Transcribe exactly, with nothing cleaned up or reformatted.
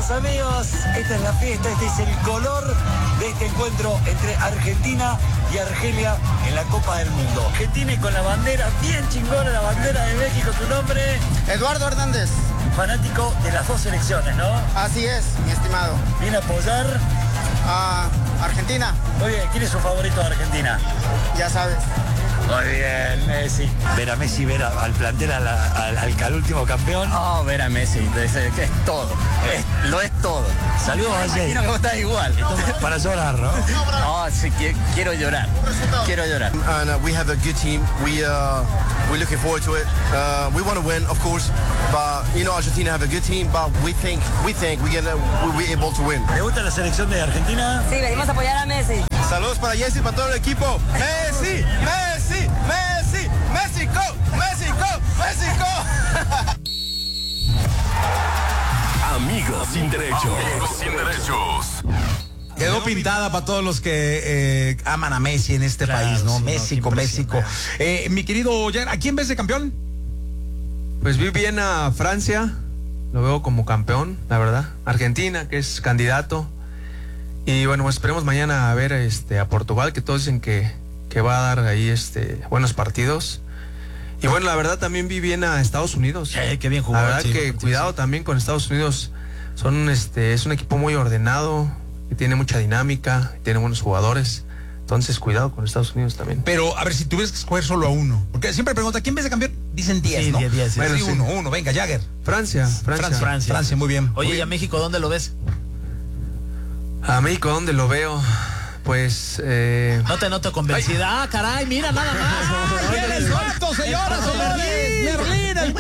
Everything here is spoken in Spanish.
queridos amigos, esta es la fiesta, este es el color de este encuentro entre Argentina y Argelia en la Copa del Mundo. Que tiene con la bandera bien chingona, la bandera de México, tu nombre. Eduardo Hernández. Fanático de las dos selecciones, ¿no? Así es, mi estimado. ¿Viene a apoyar? A Argentina. Muy bien, ¿quién es su favorito de Argentina? Ya sabes. Muy bien, Messi. Ver a Messi, ver a, al plantel, al, al, al, al último campeón. Oh, ver a Messi, es, es todo, es, lo es todo. Saludos a Jay. Imagino que vos estás igual. Para llorar, ¿no? Oh, sí, quiero llorar, quiero llorar. And uh, we have a good team, we, uh, we're looking forward to it. Uh, we want to win, of course, but, you know, Argentina have a good team, but we think, we think we're, gonna, we'll be able to win. ¿Le gusta la selección de Argentina? Sí, venimos a apoyar a Messi. Saludos para Jesse y para todo el equipo. Messi, Messi, Messi, México, México, México. Amigos sin derechos. Amigos sin derechos. Quedó pintada para todos los que eh, aman a Messi en este Claro, país, ¿no? sí, México, no, México. Eh, mi querido Jair, ¿a quién ves de campeón? Pues vi bien a Francia, lo veo como campeón, la verdad. Argentina, que es candidato. Y bueno, esperemos mañana a ver este, a Portugal, que todos dicen que, que va a dar ahí este, buenos partidos. Y bueno, la verdad también vi bien a Estados Unidos. Eh, qué bien jugó. La verdad sí, que sí, cuidado sí. también con Estados Unidos. Son este, es un equipo muy ordenado, que tiene mucha dinámica, tiene buenos jugadores. Entonces, cuidado con Estados Unidos también. Pero, a ver, si tuvieras que escoger solo a uno. Porque siempre pregunta, ¿quién ves de campeón? Dicen diez, Sí, ¿no? diez, diez, sí. Bueno, sí, Sí. uno, uno. Venga, Jagger. Francia, Francia. Francia. Francia. Francia, muy bien. Oye, Muy ¿y a bien. México dónde lo ves? A México, ¿dóde lo veo? Pues... Eh... No te noto convencida. Ah, caray, mira, nada más. ¡Ay, eres vato, señoras, señores! ¡Merlín, el